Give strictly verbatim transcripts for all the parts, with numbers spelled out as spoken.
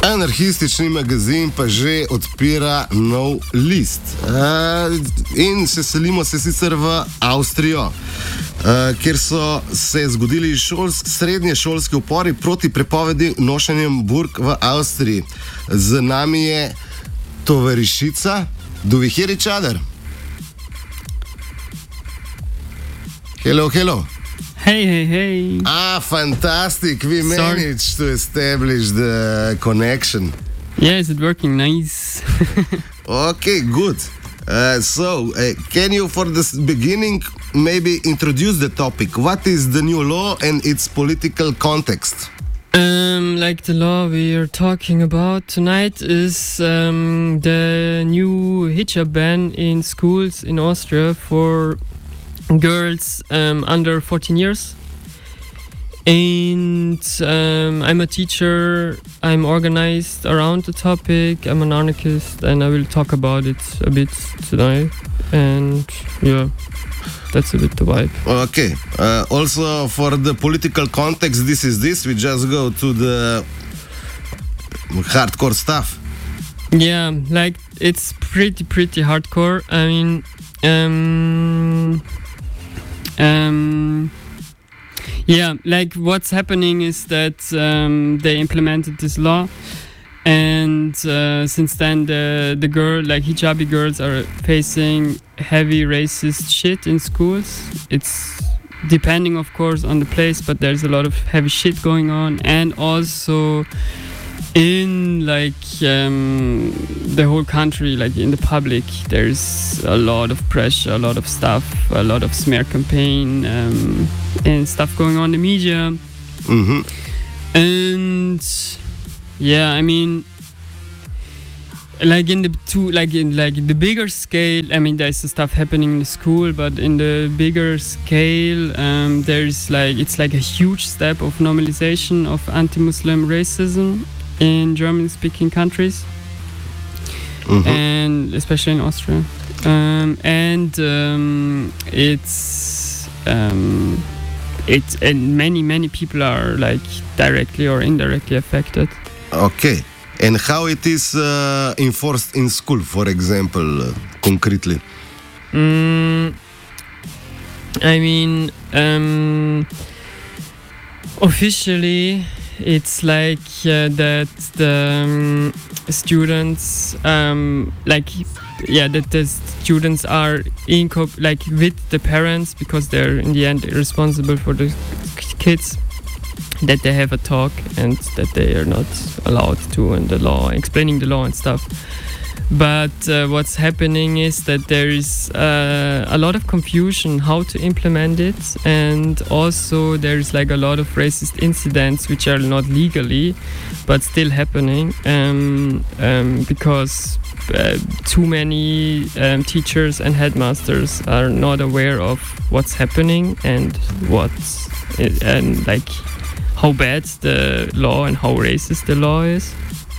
Anarhistični magazin pa že odpira nov list. Uh, in se selimo se sicer v Avstrijo, uh, kjer so se zgodili šolsk, srednje šolske upori proti prepovedi nošenja burk v Avstriji. Z nami je tovarišica. Do we hear each other? Hello, hello. Hey, hey, hey. Ah, fantastic. We Sorry. managed to establish the connection. Yeah, is it working? Nice. Okay, good. Uh, so, uh, can you, for the beginning, maybe introduce the topic? What is the new law and its political context? um, like the law we are talking about tonight is um, the new hijab ban in schools in Austria for girls um, under fourteen years. And um, I'm a teacher, I'm organized around the topic, I'm an anarchist, and I will talk about it a bit tonight. And yeah, that's a bit the vibe. Okay. Uh, also, for the political context, this is this. We just go to the hardcore stuff. Yeah, like it's pretty, pretty hardcore. I mean, um, um, yeah, like what's happening is that um, they implemented this law, and uh, since then the the girl, like hijabi girls, are facing heavy racist shit in schools. It's depending, of course, on the place, but there's a lot of heavy shit going on, and also in like um, the whole country, like in the public, there's a lot of pressure, a lot of stuff, a lot of smear campaign um, and stuff going on in the media. Mm-hmm. And yeah, I mean, like in the two, like in like the bigger scale, I mean, there's the stuff happening in the school, but in the bigger scale, um, there's like it's like a huge step of normalization of anti-Muslim racism in German-speaking countries, Mm-hmm. and especially in Austria. Um, and um, it's um, it's and many many people are like directly or indirectly affected. Okay. And how it is uh, enforced in school, for example, uh, concretely? Mm, I mean, um, officially, it's like uh, that the um, students, um, like, yeah, that the students are in co- like with the parents, because they're in the end responsible for the kids, that they have a talk and that they are not allowed to, and the law, explaining the law and stuff. But uh, what's happening is that there is uh, a lot of confusion how to implement it, and also there's like a lot of racist incidents which are not legally but still happening, um, um, because uh, too many um, teachers and headmasters are not aware of what's happening and what's and like how bad the law and how racist the law is.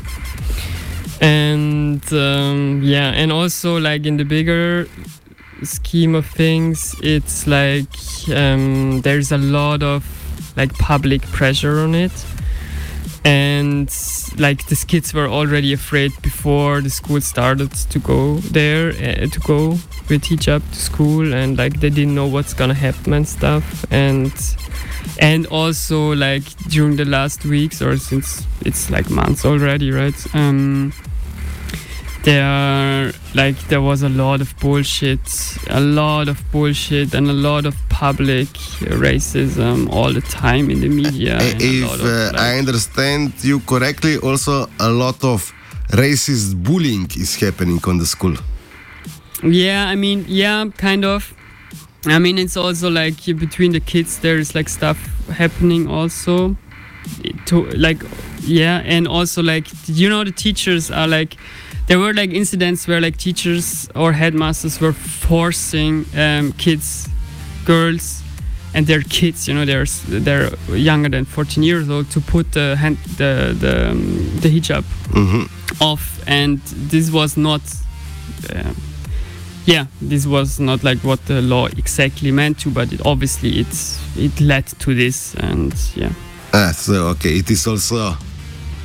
And um, yeah, and also like in the bigger scheme of things, it's like um, there's a lot of like public pressure on it, and like the kids were already afraid before the school started to go there uh, to go with hijab to school, and like they didn't know what's gonna happen and stuff. And and also like during the last weeks, or since it's like months already, right, um there are like there was a lot of bullshit a lot of bullshit and a lot of public racism all the time in the media. Uh, and a if lot of, uh, like, I understand you correctly, also a lot of racist bullying is happening on the school. yeah, I mean, yeah, kind of. I mean, it's also like between the kids there's like stuff happening also to like, yeah, and also like, you know, the teachers are like, there were like incidents where like teachers or headmasters were forcing um, kids, girls, and their kids, you know, they're they're younger than fourteen years old, to put the hand, the the um, the hijab Mm-hmm. off, and this was not, uh, yeah, this was not like what the law exactly meant to, but it obviously it's it led to this, and yeah. Ah, so okay, it is also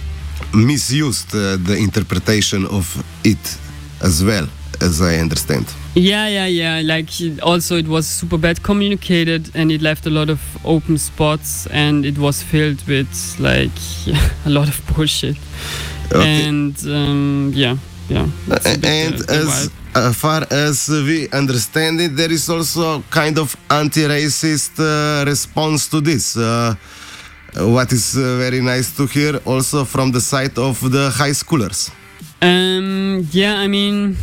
misused uh, the interpretation of it as well, as I understand. Yeah, yeah, yeah. Like also, it was super bad communicated, and it left a lot of open spots, and it was filled with like a lot of bullshit. Okay. And um, yeah, yeah. that's a bit, And uh, the as uh, far as we understand it, there is also kind of anti-racist uh, response to this. Uh, what is uh, very nice to hear also from the side of the high schoolers. Um, yeah, I mean,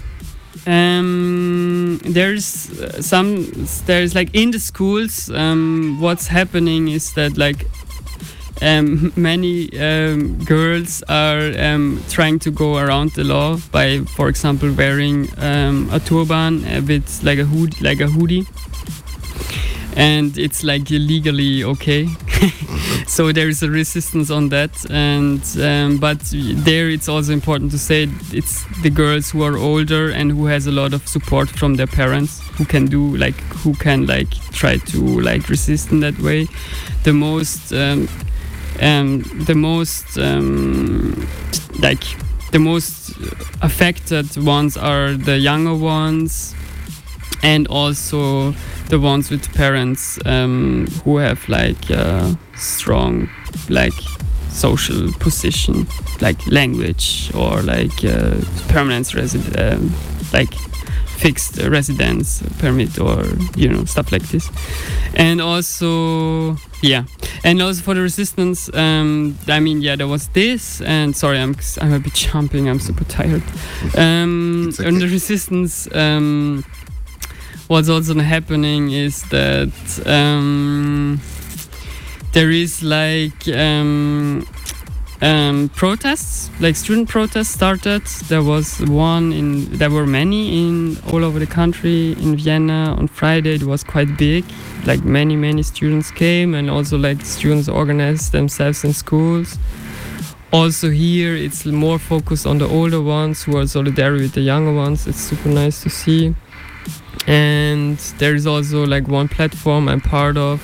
um, there's uh, some, there's like in the schools, um, what's happening is that like um, many um, girls are um, trying to go around the law by, for example, wearing um, a turban uh, with like a hood, like a hoodie. And it's like legally okay. So there is a resistance on that, and um, but there it's also important to say it's the girls who are older and who has a lot of support from their parents who can do like who can like try to like resist in that way. The most um, um, the most um, like the most affected ones are the younger ones, and also the ones with parents um, who have like a strong like social position, like language or like uh, permanent resident, um, like fixed residence permit or you know stuff like this. And also yeah, and also for the resistance, um, I mean yeah, there was this. And sorry, I'm I'm a bit jumping. I'm super tired. Um, okay. And the resistance. Um, What's also happening is that um, there is like um, um, protests, like student protests started. There was one in, there were many in all over the country. In Vienna on Friday, it was quite big. Like many, many students came, and also like students organized themselves in schools. Also here, it's more focused on the older ones who are solidary with the younger ones. It's super nice to see. And there is also like one platform I'm part of,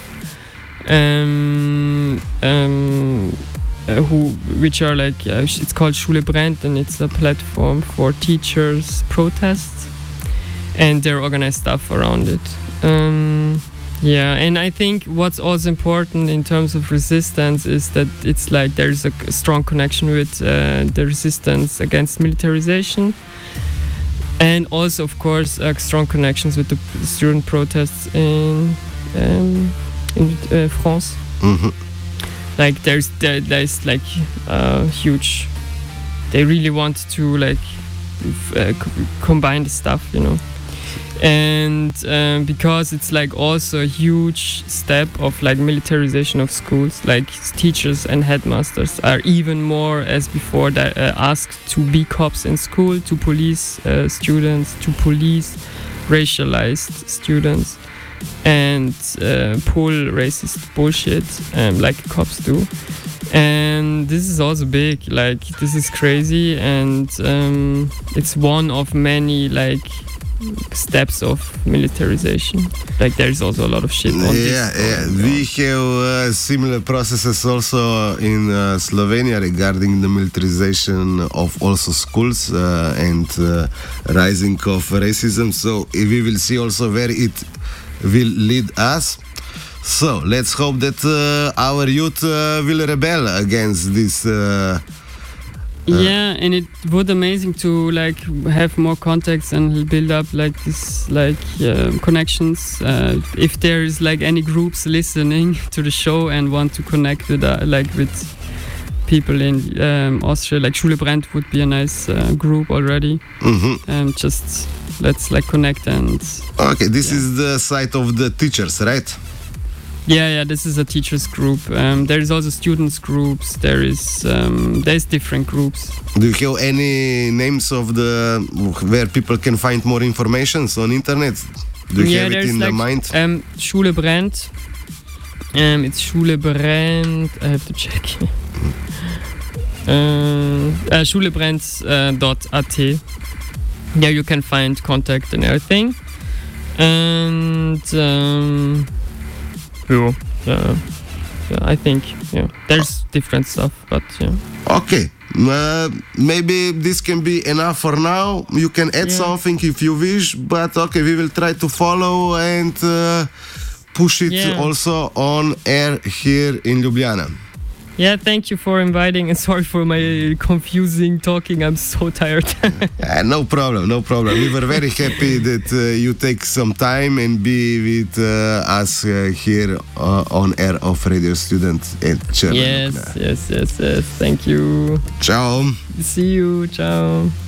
um, um, uh, who which are like uh, it's called Schule brennt, and it's a platform for teachers' protests, and they're organized stuff around it. Um, yeah, and I think what's also important in terms of resistance is that it's like there's a strong connection with uh, the resistance against militarization. And also, of course, uh, strong connections with the student protests in um, in uh, France. Mm-hmm. Like there's there, there's like uh, huge. They really want to like f- uh, c- combine the stuff, you know. And um, because it's like also a huge step of like militarization of schools, like teachers and headmasters are even more as before that, uh, asked to be cops in school, to police uh, students, to police racialized students, and uh, pull racist bullshit um, like cops do. And this is also big, like this is crazy, and um, it's one of many like steps of militarization. Like there's also a lot of shit on yeah, this. Yeah, we have uh, similar processes also in uh, Slovenia regarding the militarization of also schools uh, and uh, rising of racism. So we will see also where it will lead us. So let's hope that uh, our youth uh, will rebel against this. Uh, Uh, yeah, and it would amazing to like have more contacts and build up like this like uh, connections. Uh, if there is like any groups listening to the show and want to connect with uh, like with people in um, Austria, like Schule brennt would be a nice uh, group already. mm-hmm. And just let's like connect and. Okay, this yeah. is the side of the teachers, right? Yeah, yeah. This is a teachers group. Um, there is also students groups. There is um, there's different groups. Do you have any names of the where people can find more information on internet? Do you yeah, have it there's in like, the mind? Um, Schule brennt. Um, it's Schule brennt. I have to check. uh, uh, Schule brennt dot a t. There you can find contact and everything. And um, yeah, uh, yeah, I think yeah, there's different stuff, but yeah. Okay. Uh, maybe this can be enough for now. You can add Yeah. something if you wish, but okay, we will try to follow and uh, push it Yeah. also on air here in Ljubljana. Yeah, thank you for inviting, and sorry for my confusing talking. I'm so tired. Uh, no problem, no problem. We were very happy that uh, you take some time and be with uh, us uh, here uh, on air of Radio Student at Črna yes, Luknja. yes, yes, yes. Thank you. Ciao. See you. Ciao.